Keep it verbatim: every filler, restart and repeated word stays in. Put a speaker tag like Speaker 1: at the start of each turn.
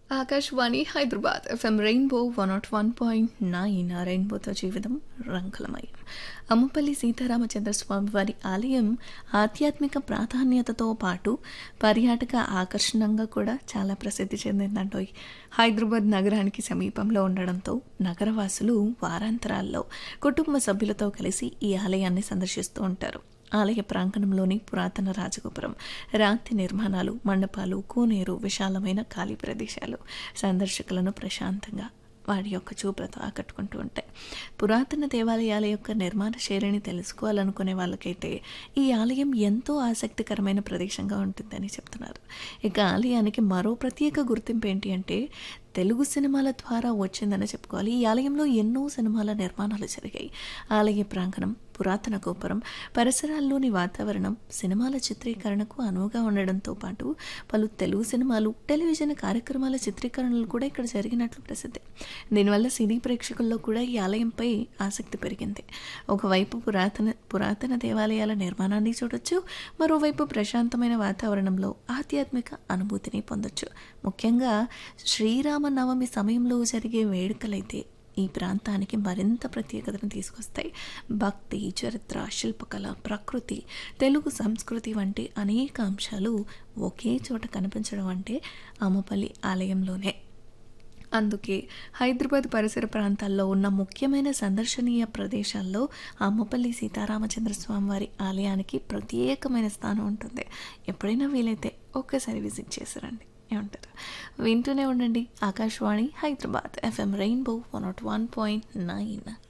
Speaker 1: Akashvani Hyderabad FM rainbow one not one point nine రెయిన్బోతో జీవితం రంగులమయం. అమ్మపల్లి సీతారామచంద్ర స్వామి వారి ఆలయం ఆధ్యాత్మిక ప్రాధాన్యతతో పాటు పర్యాటక ఆకర్షణంగా కూడా చాలా ప్రసిద్ధి చెందిందంటోయ్. హైదరాబాద్ నగరానికి సమీపంలో ఉండడంతో నగరవాసులు వారాంతరాల్లో కుటుంబ సభ్యులతో కలిసి ఈ ఆలయాన్ని సందర్శిస్తూ ఉంటారు. ఆలయ ప్రాంగణంలోని పురాతన రాజగోపురం, రాతి నిర్మాణాలు, మండపాలు, కోనేరు, విశాలమైన ఖాళీ ప్రదేశాలు సందర్శకులను ప్రశాంతంగా వాడి యొక్క చూపులతో ఆకట్టుకుంటూ ఉంటాయి. పురాతన దేవాలయాల యొక్క నిర్మాణ శైలిని తెలుసుకోవాలనుకునే వాళ్ళకైతే ఈ ఆలయం ఎంతో ఆసక్తికరమైన ప్రదేశంగా ఉంటుందని చెప్తున్నారు. ఇక ఆలయానికి మరో ప్రత్యేక గుర్తింపు ఏంటి అంటే తెలుగు సినిమాల ద్వారా వచ్చిందని చెప్పుకోవాలి. ఈ ఆలయంలో ఎన్నో సినిమాల నిర్మాణాలు జరిగాయి. ఆలయ ప్రాంగణం, పురాతన గోపురం, పరిసరాల్లోని వాతావరణం సినిమాల చిత్రీకరణకు అనువుగా ఉండడంతో పాటు పలు తెలుగు సినిమాలు, టెలివిజన్ కార్యక్రమాల చిత్రీకరణలు కూడా ఇక్కడ జరిగినట్లు ప్రసిద్ధి. దీనివల్ల సినీ ప్రేక్షకుల్లో కూడా ఈ ఆలయంపై ఆసక్తి పెరిగింది. ఒకవైపు పురాతన పురాతన దేవాలయాల నిర్మాణాన్ని చూడొచ్చు, మరోవైపు ప్రశాంతమైన వాతావరణంలో ఆధ్యాత్మిక అనుభూతిని పొందొచ్చు. ముఖ్యంగా శ్రీరామ నవమి సమయంలో జరిగే వేడుకలైతే ఈ ప్రాంతానికి మరింత ప్రత్యేకతను తీసుకొస్తాయి. భక్తి, చరిత్ర, శిల్పకళ, ప్రకృతి, తెలుగు సంస్కృతి వంటి అనేక అంశాలు ఒకే చోట కనిపించడం అంటే అమ్మపల్లి ఆలయంలోనే. అందుకే హైదరాబాద్ పరిసర ప్రాంతాల్లో ఉన్న ముఖ్యమైన సందర్శనీయ ప్రదేశాల్లో అమ్మపల్లి సీతారామచంద్ర స్వామి వారి ఆలయానికి ప్రత్యేకమైన స్థానం ఉంటుంది. ఎప్పుడైనా వీలైతే ఒక్కసారి విజిట్ చేశారండి, ఏమంటారు? వింటూనే ఉండండి Akashvani Hyderabad FM rainbow one not one point nine.